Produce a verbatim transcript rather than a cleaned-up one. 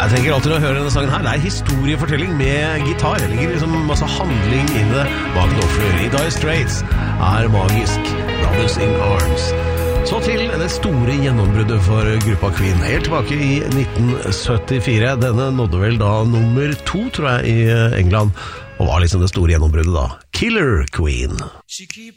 Jeg tenker alltid å høre denne sangen her. Det er historiefortelling med gitar. Det ligger liksom masse handling i det. Bak Knopfler i Dire Straits er magisk. Brothers in Arms. Så til det store gjennombruddet for gruppa Queen. Helt tilbake i nitten syttifire. Denne nådde vel da nummer to, tror jeg, i England. Og var liksom det store gjennombruddet da. Killer Queen.